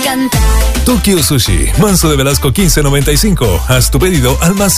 encantar. Tokyo Sushi, Manso de Velasco 1595. Haz tu pedido al más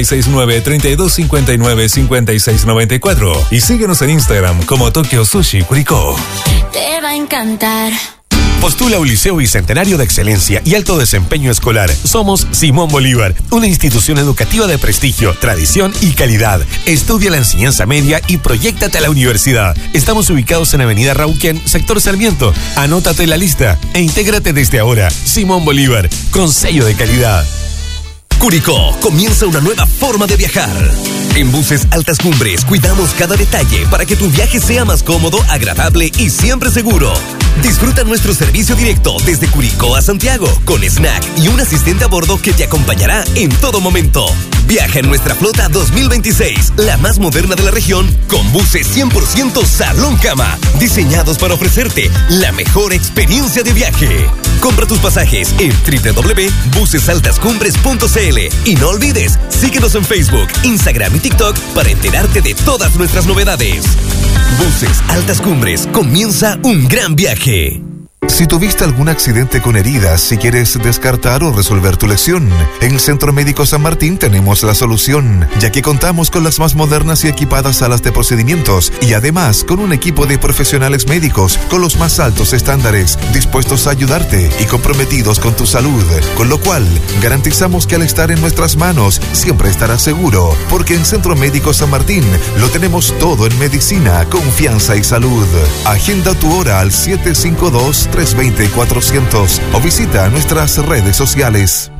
569-3259-5694. Y síguenos en Instagram como Tokyo Sushi Curicó. Te va a encantar. Postula un liceo bicentenario de excelencia y alto desempeño escolar. Somos Simón Bolívar, una institución educativa de prestigio, tradición y calidad. Estudia la enseñanza media y proyéctate a la universidad. Estamos ubicados en Avenida Rauquén, sector Sarmiento. Anótate en la lista e intégrate desde ahora. Simón Bolívar, con sello de calidad. Curicó comienza una nueva forma de viajar. En Buses Altas Cumbres cuidamos cada detalle para que tu viaje sea más cómodo, agradable y siempre seguro. Disfruta nuestro servicio directo desde Curicó a Santiago, con snack y un asistente a bordo que te acompañará en todo momento. Viaja en nuestra flota 2026, la más moderna de la región, con buses 100% salón cama, diseñados para ofrecerte la mejor experiencia de viaje. Compra tus pasajes en www.busesaltascumbres.cl y no olvides, síguenos en Facebook, Instagram y TikTok para enterarte de todas nuestras novedades. Buses Altas Cumbres, comienza un gran viaje. Si tuviste algún accidente con heridas y quieres descartar o resolver tu lesión, en Centro Médico San Martín tenemos la solución, ya que contamos con las más modernas y equipadas salas de procedimientos y además con un equipo de profesionales médicos con los más altos estándares, dispuestos a ayudarte y comprometidos con tu salud, con lo cual garantizamos que al estar en nuestras manos siempre estarás seguro, porque en Centro Médico San Martín lo tenemos todo en medicina, confianza y salud. Agenda tu hora al 752-320-400 o visita nuestras redes sociales.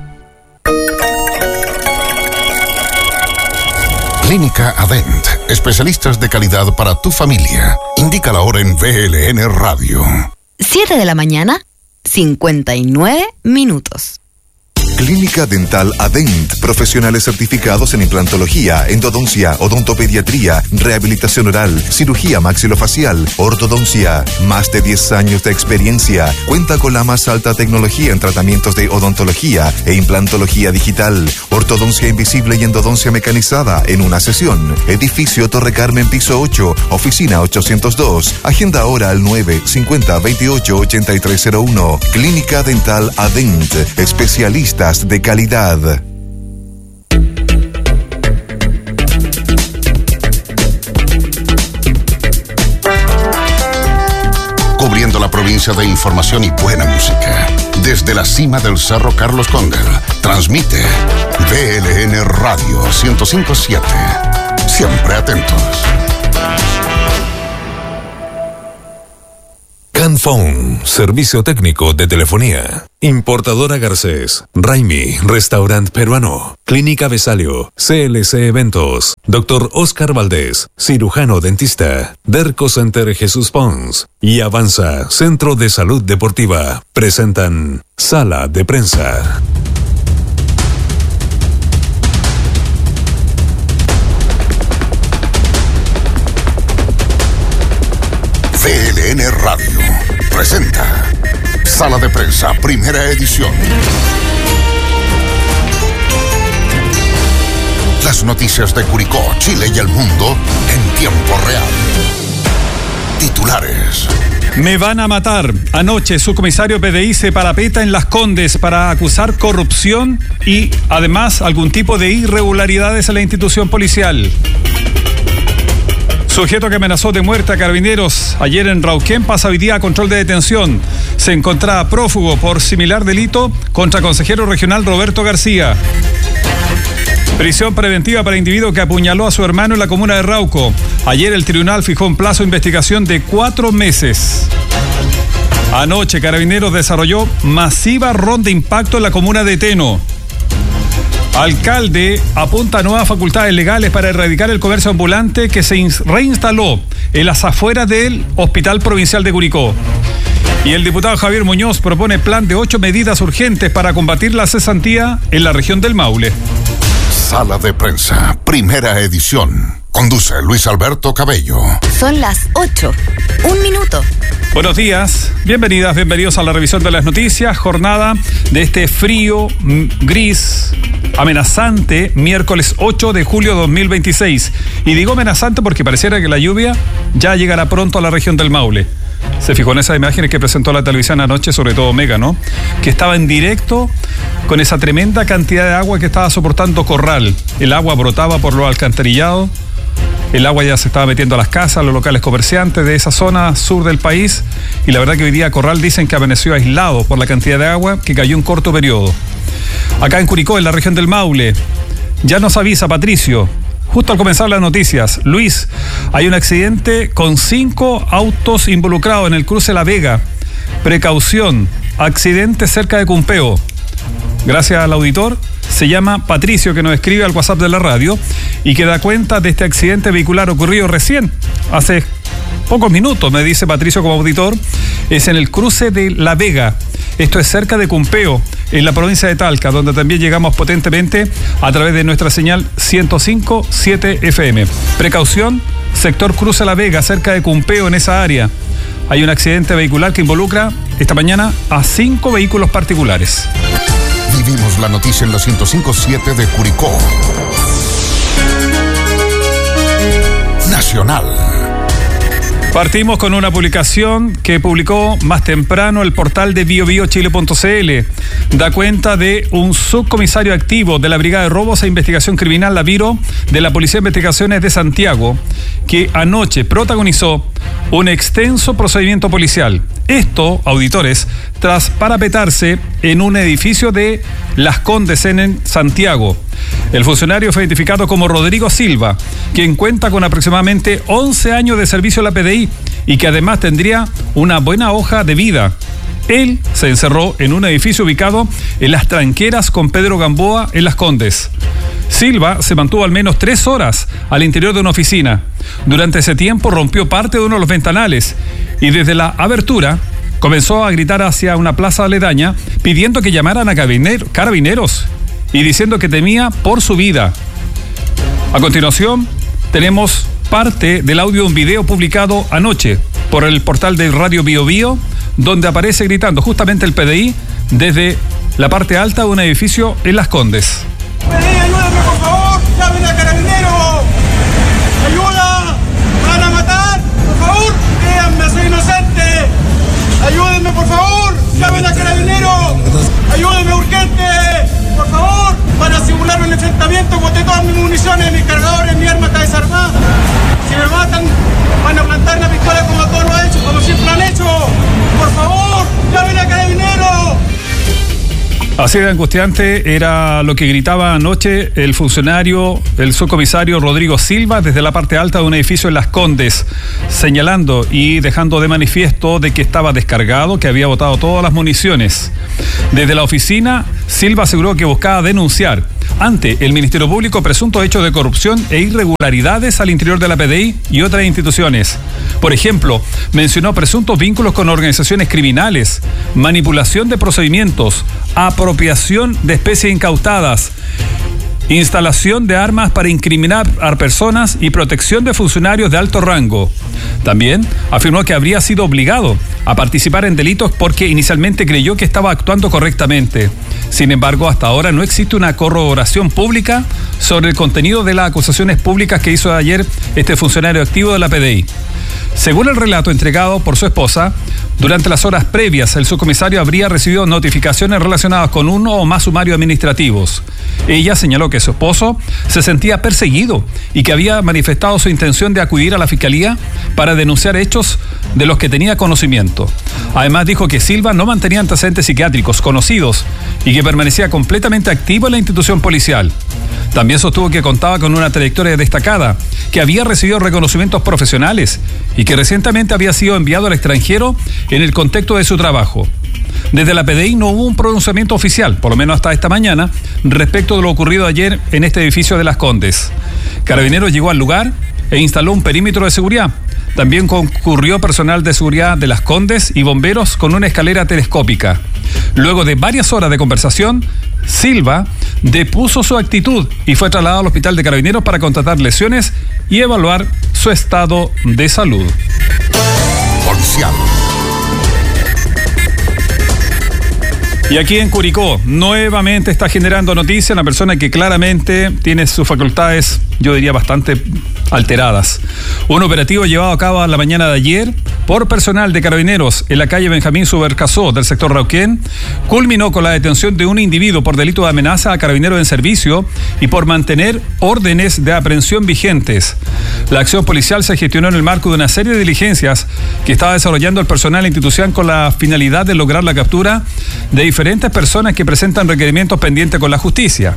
Clínica Adent, especialistas de calidad para tu familia. Indica la hora en VLN Radio. 7 de la mañana, 59 minutos. Clínica Dental Adent, profesionales certificados en implantología, endodoncia, odontopediatría, rehabilitación oral, cirugía maxilofacial, ortodoncia. Más de 10 años de experiencia. Cuenta con la más alta tecnología en tratamientos de odontología e implantología digital, ortodoncia invisible y endodoncia mecanizada en una sesión. Edificio Torre Carmen, piso 8, oficina 802. Agenda ahora al 950-28-8301. Clínica Dental Adent, especialistas de calidad. Cubriendo la provincia de información y buena música. Desde la cima del Cerro Carlos Cóndel, transmite VLN Radio 105.7. Siempre atentos. Canphone, servicio técnico de telefonía. Importadora Garcés, Raimi, restaurante peruano. Clínica Besalio, CLC Eventos. Dr. Oscar Valdés, cirujano dentista. Derco Center Jesús Pons y Avanza, Centro de Salud Deportiva. Presentan Sala de Prensa. VLN Radio presenta Sala de Prensa, primera edición. Las noticias de Curicó, Chile y el mundo en tiempo real. Titulares. Me van a matar. Anoche, subcomisario PDI se parapeta en Las Condes para acusar corrupción y, además, algún tipo de irregularidades en la institución policial. Sujeto que amenazó de muerte a carabineros ayer en Rauquén pasa hoy día a control de detención. Se encontraba prófugo por similar delito contra consejero regional Roberto García. Prisión preventiva para individuo que apuñaló a su hermano en la comuna de Rauco. Ayer el tribunal fijó un plazo de investigación de 4 meses. Anoche Carabineros desarrolló masiva ronda de impacto en la comuna de Teno. Alcalde apunta a nuevas facultades legales para erradicar el comercio ambulante que se reinstaló en las afueras del Hospital Provincial de Curicó. Y el diputado Javier Muñoz propone plan de 8 medidas urgentes para combatir la cesantía en la región del Maule. Sala de Prensa, primera edición. Conduce Luis Alberto Cabello. Son las 8. 1 minuto. Buenos días, bienvenidas, bienvenidos a la revisión de las noticias. Jornada de este frío, gris, amenazante, miércoles 8 de julio 2026. Y digo amenazante porque pareciera que la lluvia ya llegará pronto a la región del Maule. Se fijó en esas imágenes que presentó la televisión anoche, sobre todo Mega, ¿no? Que estaba en directo con esa tremenda cantidad de agua que estaba soportando Corral. El agua brotaba por los alcantarillados. El agua ya se estaba metiendo a las casas, a los locales comerciantes de esa zona sur del país. Y la verdad que hoy día Corral dicen que amaneció aislado por la cantidad de agua que cayó en corto periodo. Acá en Curicó, en la región del Maule, ya nos avisa Patricio, justo al comenzar las noticias: Luis, hay un accidente con 5 autos involucrados en el cruce La Vega. Precaución, accidente cerca de Cumpeo. Gracias al auditor. Se llama Patricio, que nos escribe al WhatsApp de la radio y que da cuenta de este accidente vehicular ocurrido recién, hace pocos minutos, me dice Patricio como auditor. Es en el cruce de La Vega. Esto es cerca de Cumpeo, en la provincia de Talca, donde también llegamos potentemente a través de nuestra señal 105.7 FM. Precaución, sector cruce La Vega, cerca de Cumpeo, en esa área. Hay un accidente vehicular que involucra esta mañana a 5 vehículos particulares. Vivimos la noticia en la 105.7 de Curicó. Nacional. Partimos con una publicación que publicó más temprano el portal de biobiochile.cl. Da cuenta de un subcomisario activo de la Brigada de Robos e Investigación Criminal, la BIRO, de la Policía de Investigaciones de Santiago, que anoche protagonizó un extenso procedimiento policial. Esto, auditores, tras parapetarse en un edificio de Las Condes en Santiago. El funcionario fue identificado como Rodrigo Silva, quien cuenta con aproximadamente 11 años de servicio a la PDI y que además tendría una buena hoja de vida. Él se encerró en un edificio ubicado en Las Tranqueras con Pedro Gamboa en Las Condes. Silva se mantuvo al menos 3 horas al interior de una oficina. Durante ese tiempo rompió parte de uno de los ventanales y desde la abertura comenzó a gritar hacia una plaza aledaña pidiendo que llamaran a carabineros y diciendo que temía por su vida. A continuación, tenemos parte del audio de un video publicado anoche por el portal de Radio Bio Bio, donde aparece gritando justamente el PDI desde la parte alta de un edificio en Las Condes. PDI, ayúdame por favor, llamen a carabineros. Ayuda, me van a matar, por favor, créanme, soy inocente. Ayúdenme por favor, llamen a carabineros. Ayúdenme urgente, por favor, para simular un enfrentamiento. Boté todas mis municiones, mis cargadores, mi arma está desarmada. Si me matan, van a plantar la pistola como todos lo han hecho, como siempre lo han hecho. Por favor, llamen a carabineros. Así de angustiante era lo que gritaba anoche el funcionario, el subcomisario Rodrigo Silva, desde la parte alta de un edificio en Las Condes, señalando y dejando de manifiesto de que estaba descargado, que había botado todas las municiones. Desde la oficina, Silva aseguró que buscaba denunciar ante el Ministerio Público presuntos hechos de corrupción e irregularidades al interior de la PDI y otras instituciones. Por ejemplo, mencionó presuntos vínculos con organizaciones criminales, manipulación de procedimientos, apropiación de especies incautadas, instalación de armas para incriminar a personas y protección de funcionarios de alto rango. También afirmó que habría sido obligado a participar en delitos porque inicialmente creyó que estaba actuando correctamente. Sin embargo, hasta ahora no existe una corroboración pública sobre el contenido de las acusaciones públicas que hizo ayer este funcionario activo de la PDI. Según el relato entregado por su esposa, durante las horas previas el subcomisario habría recibido notificaciones relacionadas con uno o más sumarios administrativos. Ella señaló que su esposo se sentía perseguido y que había manifestado su intención de acudir a la fiscalía para denunciar hechos de los que tenía conocimiento. Además dijo que Silva no mantenía antecedentes psiquiátricos conocidos y que permanecía completamente activo en la institución policial. También sostuvo que contaba con una trayectoria destacada, que había recibido reconocimientos profesionales y que recientemente había sido enviado al extranjero en el contexto de su trabajo. Desde la PDI no hubo un pronunciamiento oficial, por lo menos hasta esta mañana, respecto de lo ocurrido ayer en este edificio de Las Condes. Carabineros llegó al lugar e instaló un perímetro de seguridad. También concurrió personal de seguridad de Las Condes y bomberos con una escalera telescópica. Luego de varias horas de conversación, Silva depuso su actitud y fue trasladado al hospital de Carabineros para contratar lesiones y evaluar su estado de salud. Policial. Y aquí en Curicó, nuevamente está generando noticia una persona que claramente tiene sus facultades, yo diría, bastante alteradas. Un operativo llevado a cabo a la mañana de ayer por personal de Carabineros en la calle Benjamín Subercasó del sector Rauquén culminó con la detención de un individuo por delito de amenaza a carabineros en servicio y por mantener órdenes de aprehensión vigentes. La acción policial se gestionó en el marco de una serie de diligencias que estaba desarrollando el personal de la institución con la finalidad de lograr la captura de diferentes personas que presentan requerimientos pendientes con la justicia.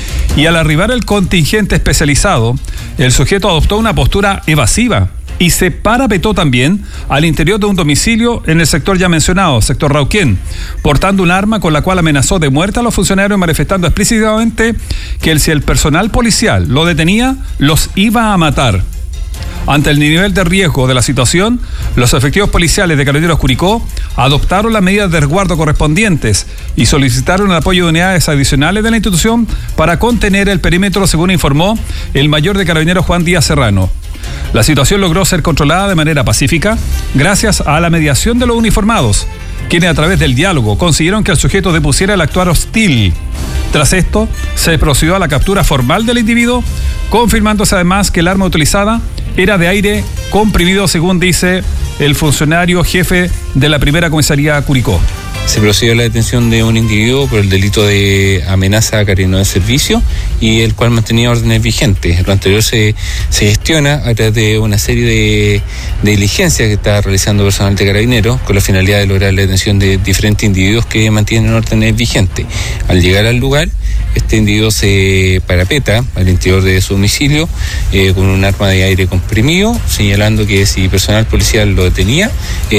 Y al arribar el contingente especializado, el sujeto adoptó una postura evasiva y se parapetó también al interior de un domicilio en el sector ya mencionado, sector Rauquén, portando un arma con la cual amenazó de muerte a los funcionarios, manifestando explícitamente que si el personal policial lo detenía, los iba a matar. Ante el nivel de riesgo de la situación, los efectivos policiales de Carabineros Curicó adoptaron las medidas de resguardo correspondientes y solicitaron el apoyo de unidades adicionales de la institución para contener el perímetro, según informó el mayor de Carabineros Juan Díaz Serrano. La situación logró ser controlada de manera pacífica gracias a la mediación de los uniformados, quienes a través del diálogo consiguieron que el sujeto depusiera el actuar hostil. Tras esto, se procedió a la captura formal del individuo, confirmándose además que el arma utilizada era de aire comprimido, según dice el funcionario jefe de la primera comisaría Curicó. Se procedió a la detención de un individuo por el delito de amenaza a carabineros de servicio y el cual mantenía órdenes vigentes. Lo anterior se gestiona a través de una serie de diligencias que está realizando personal de carabineros con la finalidad de lograr la detención de diferentes individuos que mantienen órdenes vigentes. Al llegar al lugar, este individuo se parapeta al interior de su domicilio con un arma de aire comprimido, señalando que si personal policial lo detenía,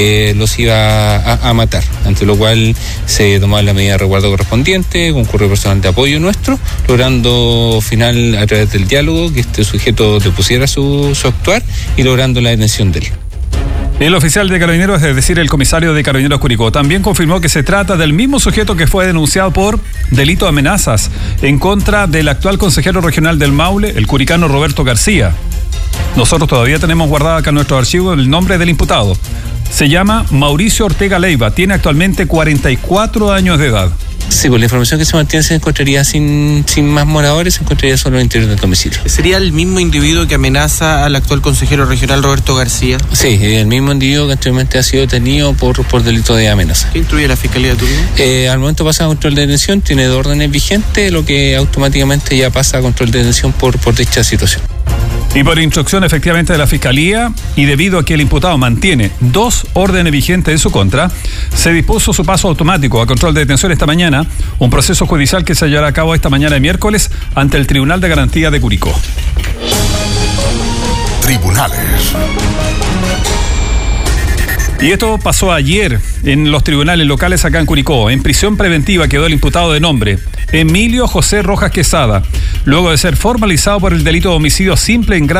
los iba a matar, ante lo cual se tomaba la medida de resguardo correspondiente, concurrió personal de apoyo nuestro, logrando final a través del diálogo que este sujeto depusiera su actuar y logrando la detención de él. El oficial de Carabineros, es decir, el comisario de Carabineros Curicó, también confirmó que se trata del mismo sujeto que fue denunciado por delito de amenazas en contra del actual consejero regional del Maule, el curicano Roberto García. Nosotros todavía tenemos guardado acá en nuestro archivo el nombre del imputado. Se llama Mauricio Ortega Leiva, tiene actualmente 44 años de edad. Sí, pues la información que se mantiene se encontraría sin más moradores, se encontraría solo en el interior del domicilio. ¿Sería el mismo individuo que amenaza al actual consejero regional Roberto García? Sí, el mismo individuo que anteriormente ha sido detenido por delito de amenaza. ¿Qué instruye la Fiscalía de Turno? Al momento pasa a control de detención, tiene 2 órdenes vigentes, lo que automáticamente ya pasa a control de detención por dicha situación. Y por instrucción efectivamente de la Fiscalía, y debido a que el imputado mantiene 2 órdenes vigentes en su contra, se dispuso su paso automático a control de detención esta mañana, un proceso judicial que se llevará a cabo esta mañana de miércoles ante el Tribunal de Garantía de Curicó. Tribunales. Y esto pasó ayer en los tribunales locales acá en Curicó. En prisión preventiva quedó el imputado de nombre Emilio José Rojas Quesada, luego de ser formalizado por el delito de homicidio simple en grado